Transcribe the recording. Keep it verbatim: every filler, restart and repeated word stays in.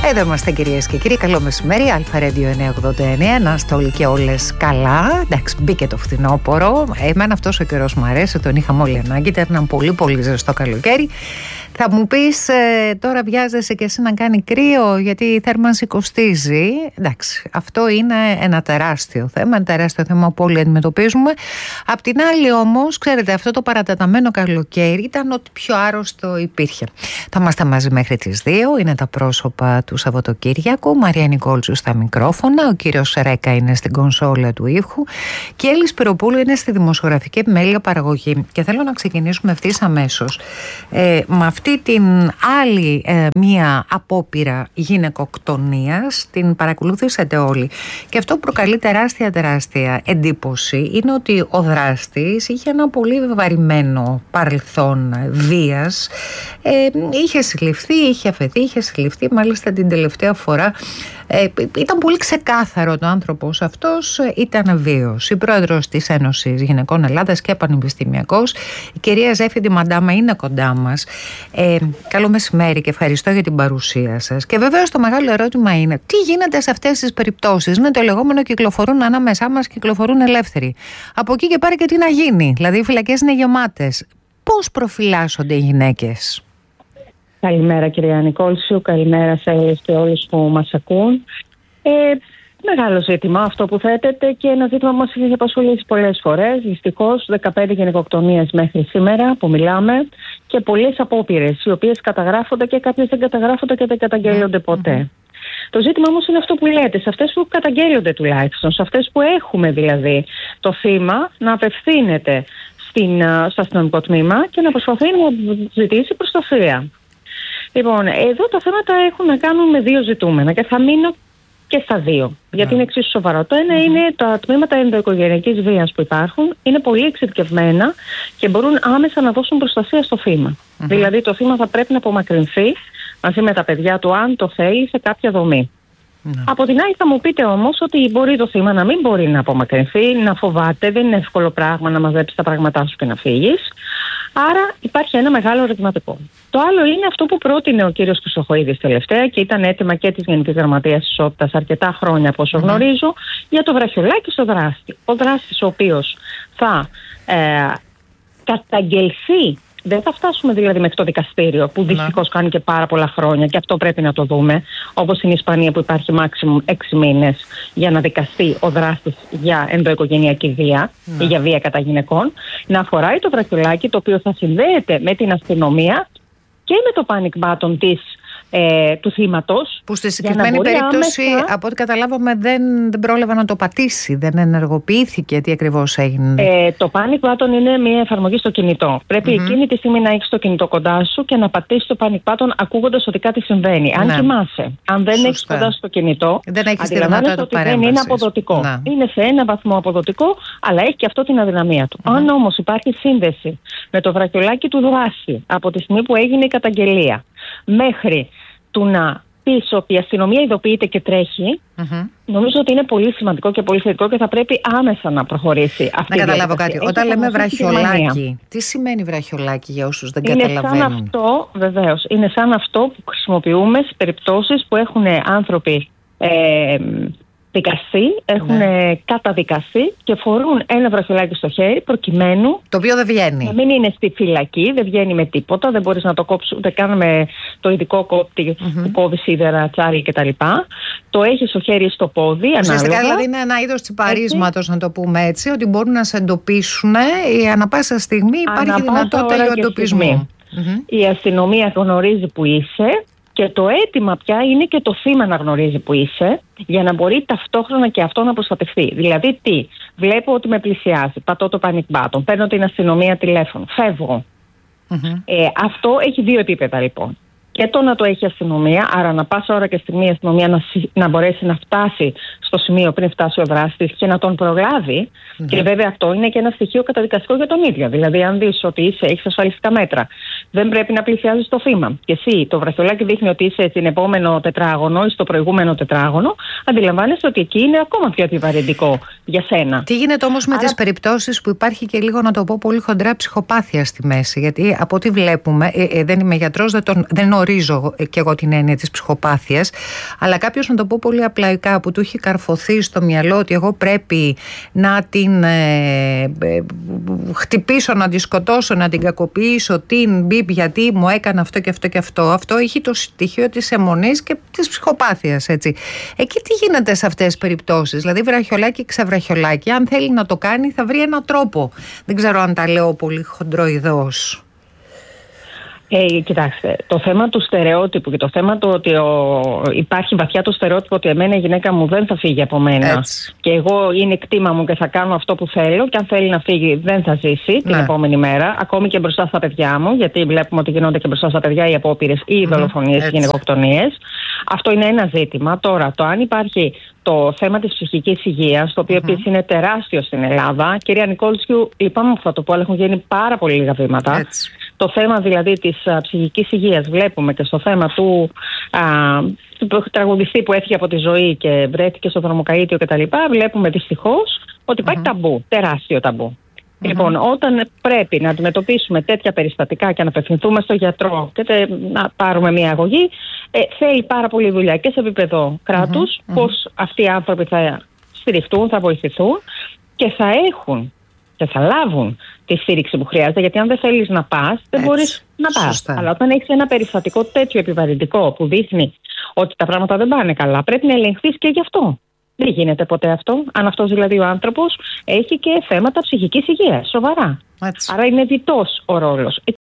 Εδώ είμαστε κυρίες και κύριοι, καλό μεσημέρι, Αλφα Radio εννιακόσια ογδόντα εννέα, να είστε όλοι και όλες καλά. Εντάξει, μπήκε το φθινόπωρο, εμένα αυτός ο καιρός μου αρέσει, τον είχαμε όλοι ανάγκη, ήταν ένα πολύ πολύ ζεστό καλοκαίρι. Θα μου πεις ε, τώρα βιάζεσαι και εσύ να κάνει κρύο γιατί η θέρμανση κοστίζει. Εντάξει, αυτό είναι ένα τεράστιο θέμα, ένα τεράστιο θέμα που όλοι αντιμετωπίζουμε. Απ' την άλλη όμως, ξέρετε, αυτό το παρατεταμένο καλοκαίρι ήταν ό,τι πιο άρρωστο υπήρχε. Θα είμαστε μαζί μέχρι τις δύο, είναι τα πρόσωπα του Σαββατοκύριακου. Μαρία Νικόλτσου στα μικρόφωνα, ο κύριος Ρέκα είναι στην κονσόλα του ήχου και η Έλλη Σπυροπούλου είναι στη δημοσιογραφική επιμέλεια παραγωγή. Και θέλω να ξεκινήσουμε ευθύς αμέσως ε, με αυτή την άλλη ε, μία απόπειρα γυναικοκτονίας. Την παρακολουθήσατε όλοι και αυτό που προκαλεί τεράστια τεράστια εντύπωση είναι ότι ο δράστης είχε ένα πολύ βεβαρημένο παρελθόν βίας. ε, είχε συλληφθεί, είχε αφαιθεί, είχε συλληφθεί μάλιστα την τελευταία φορά. Ε, ήταν πολύ ξεκάθαρο το άνθρωπος αυτός ήταν βίος. Η πρόεδρος της Ένωσης Γυναικών Ελλάδας και πανεπιστημιακός, η κυρία Ζέφιντη Μαντάμα, είναι κοντά μας. Ε, καλό μεσημέρι και ευχαριστώ για την παρουσία σας. Και βεβαίως το μεγάλο ερώτημα είναι τι γίνεται σε αυτές τις περιπτώσεις. Είναι το λεγόμενο κυκλοφορούν ανάμεσά μας, κυκλοφορούν ελεύθεροι. Από εκεί και πέρα και τι να γίνει. Δηλαδή οι φυλακές είναι γεμάτες. Πώς προφυλάσσονται οι γυναίκες? Καλημέρα κυρία Νικόλτσου, καλημέρα σε όλες και όλους που μας ακούν. Ε, μεγάλο ζήτημα αυτό που θέτετε και ένα ζήτημα που μας έχει απασχολήσει πολλές φορές. Δυστυχώς δεκαπέντε γυναικοκτονίες μέχρι σήμερα που μιλάμε και πολλές απόπειρες οι οποίες καταγράφονται και κάποιες δεν καταγράφονται και δεν καταγγέλλονται ποτέ. Mm-hmm. Το ζήτημα όμως είναι αυτό που λέτε, σε αυτές που καταγγέλλονται τουλάχιστον, σε αυτές που έχουμε δηλαδή το θύμα να απευθύνεται στην, στο αστυνομικό τμήμα και να προσπαθεί να ζητήσει προστασία. Λοιπόν, εδώ τα θέματα έχουν να κάνουν με δύο ζητούμενα και θα μείνω και στα δύο, yeah. γιατί είναι εξίσου σοβαρό. Το ένα mm-hmm. είναι τα τμήματα ενδοοικογενειακής βίας που υπάρχουν, είναι πολύ εξειδικευμένα και μπορούν άμεσα να δώσουν προστασία στο θύμα. Mm-hmm. Δηλαδή το θύμα θα πρέπει να απομακρυνθεί μαζί με τα παιδιά του, αν το θέλει, σε κάποια δομή. Yeah. Από την άλλη θα μου πείτε όμως ότι μπορεί το θύμα να μην μπορεί να απομακρυνθεί, να φοβάται, δεν είναι εύκολο πράγμα να μαζέψει τα πράγματά σου και να φύγεις. Άρα υπάρχει ένα μεγάλο ερωτηματικό. Το άλλο είναι αυτό που πρότεινε ο κύριος Χρυσοχοΐδης τελευταία και ήταν έτοιμα και της Γενικής Γραμματείας της Ισότητας αρκετά χρόνια από όσο mm-hmm. γνωρίζω, για το βραχιολάκι στο δράστη. Ο δράστης ο οποίος θα ε, καταγγελθεί. Δεν θα φτάσουμε δηλαδή μέχρι το δικαστήριο που δυστυχώς κάνει και πάρα πολλά χρόνια και αυτό πρέπει να το δούμε, όπως στην Ισπανία που υπάρχει maximum έξι μήνες για να δικαστεί ο δράστης για ενδοοικογενειακή βία ή για βία κατά γυναικών, να φοράει το βραχιολάκι το οποίο θα συνδέεται με την αστυνομία και με το panic button της Ε, του θύματος. Που στη συγκεκριμένη περίπτωση, άμεσα, από ό,τι καταλάβαμε, δεν, δεν πρόλαβε να το πατήσει, δεν ενεργοποιήθηκε. Τι ακριβώς έγινε? Ε, το panic button είναι μια εφαρμογή στο κινητό. Πρέπει mm-hmm. εκείνη τη στιγμή να έχεις το κινητό κοντά σου και να πατήσεις το panic button ακούγοντας ότι κάτι συμβαίνει. Αν ναι. κοιμάσαι, αν δεν έχεις κοντά σου το κινητό, δεν έχεις τη δυνατότητα ότι δεν είναι αποδοτικό. Να. Είναι σε ένα βαθμό αποδοτικό, αλλά έχει και αυτό την αδυναμία του. Mm-hmm. Αν όμως υπάρχει σύνδεση με το βραχιολάκι του δράση από τη στιγμή που έγινε η καταγγελία μέχρι του να πεις ότι η αστυνομία ειδοποιείται και τρέχει, mm-hmm. νομίζω ότι είναι πολύ σημαντικό και πολύ θετικό και θα πρέπει άμεσα να προχωρήσει αυτή η διαδικασία. Να καταλάβω κάτι. Έχει Όταν λέμε βραχιολάκι, τι σημαίνει βραχιολάκι για όσους δεν είναι καταλαβαίνουν? Είναι σαν αυτό, βεβαίως, είναι σαν αυτό που χρησιμοποιούμε σε περιπτώσεις που έχουν άνθρωποι ε, δικαστεί, έχουν ναι. καταδικαστεί και φορούν ένα βραχιολάκι στο χέρι προκειμένου. Το οποίο δεν βγαίνει. Να μην είναι στη φυλακή, δεν βγαίνει με τίποτα, δεν μπορείς να το κόψεις, ούτε καν με το ειδικό κόπτη mm-hmm. που κόβει σίδερα, τσάρι κτλ. Το έχει στο χέρι, στο πόδι. Ουσιαστικά δηλαδή είναι ένα είδος τσιπαρίσματος, να το πούμε έτσι, ότι μπορούν να σε εντοπίσουν ή ανά πάσα στιγμή υπάρχει δυνατότητα εντοπισμού. Mm-hmm. Η αστυνομία γνωρίζει που είσαι. Και το αίτημα πια είναι και το θύμα να γνωρίζει που είσαι, για να μπορεί ταυτόχρονα και αυτό να προστατευτεί. Δηλαδή, τι, βλέπω ότι με πλησιάζει, πατώ το panic button, παίρνω την αστυνομία τηλέφωνο, φεύγω. Mm-hmm. Ε, αυτό έχει δύο επίπεδα λοιπόν. Και το να το έχει η αστυνομία, άρα να πάσα ώρα και στιγμή η αστυνομία να, να μπορέσει να φτάσει στο σημείο πριν φτάσει ο δράστης και να τον προλάβει. Mm-hmm. Και βέβαια αυτό είναι και ένα στοιχείο καταδικαστικό για τον ίδιο. Δηλαδή, αν δεις ότι είσαι, έχεις ασφαλιστικά μέτρα δεν πρέπει να πλησιάζει το θύμα. Και εσύ το βραχιολάκι δείχνει ότι είσαι στην επόμενο τετράγωνο ή στο προηγούμενο τετράγωνο, αντιλαμβάνεσαι ότι εκεί είναι ακόμα πιο επιβαρυντικό για σένα. Τι γίνεται όμως με Άρα... τις περιπτώσεις που υπάρχει και λίγο, να το πω πολύ χοντρά, ψυχοπάθεια στη μέση? Γιατί από ό,τι βλέπουμε, ε, ε, δεν είμαι γιατρός, δεν, τον, δεν ορίζω κι εγώ την έννοια της ψυχοπάθειας, αλλά κάποιος, να το πω πολύ απλοϊκά, που του έχει καρφωθεί στο μυαλό ότι εγώ πρέπει να την ε, ε, χτυπήσω, να την σκοτώσω, να την κακοποιήσω, την μπιπ, γιατί μου έκανε αυτό και αυτό και αυτό. Αυτό έχει το στοιχείο της αιμονής και της ψυχοπάθειας, έτσι. Εκεί τι γίνεται σε αυτές τις περιπτώσεις? Δηλαδή, βραχιολάκι, ξεβραχιολάκι, αν θέλει να το κάνει, θα βρει έναν τρόπο. Δεν ξέρω αν τα λέω πολύ χοντροειδώς. Ε, κοιτάξτε, το θέμα του στερεότυπου και το θέμα του ότι ο, υπάρχει βαθιά το στερεότυπο ότι εμένα η γυναίκα μου δεν θα φύγει από μένα. Έτσι. Και εγώ είναι κτήμα μου και θα κάνω αυτό που θέλω, και αν θέλει να φύγει δεν θα ζήσει ναι. την επόμενη μέρα, ακόμη και μπροστά στα παιδιά μου, γιατί βλέπουμε ότι γίνονται και μπροστά στα παιδιά οι απόπειρες ή οι δολοφονίες, οι γυναικοκτονίες. Αυτό είναι ένα ζήτημα. Τώρα, το αν υπάρχει το θέμα της ψυχικής υγείας, το οποίο mm-hmm. επίσης είναι τεράστιο στην Ελλάδα. Κυρία Νικόλτσιου, λυπάμαι που θα το πω, αλλά έχουν γίνει πάρα πολύ λίγα βήματα. Έτσι. Το θέμα δηλαδή της α, ψυχικής υγείας βλέπουμε και στο θέμα του, α, του τραγουδιστή που έφυγε από τη ζωή και βρέθηκε στο δρομοκαΐτιο κτλ. Βλέπουμε δυστυχώς ότι υπάρχει mm-hmm. ταμπού, τεράστιο ταμπού. Mm-hmm. Λοιπόν, όταν πρέπει να αντιμετωπίσουμε τέτοια περιστατικά και να απευθυνθούμε στο γιατρό και τε, να πάρουμε μια αγωγή, ε, θέλει πάρα πολύ δουλειά και σε επίπεδο κράτους, mm-hmm. πώς αυτοί οι άνθρωποι θα στηριχτούν, θα βοηθηθούν και θα έχουν και θα λάβουν τη στήριξη που χρειάζεται, γιατί αν δεν θέλεις να πας, δεν Έτσι. μπορείς να πας. Σωστά. Αλλά όταν έχεις ένα περιστατικό τέτοιο επιβαρυντικό που δείχνει ότι τα πράγματα δεν πάνε καλά, πρέπει να ελεγχθείς και γι' αυτό. Δεν γίνεται ποτέ αυτό, αν αυτός δηλαδή ο άνθρωπος έχει και θέματα ψυχικής υγείας, σοβαρά. Έτσι. Άρα είναι διτός ο ρόλος.